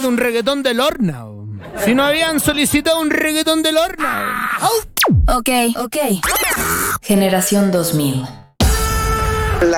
de un reggaetón de Lorna. Si no habían solicitado un reggaetón de Lorna. Ok. Generación 2000.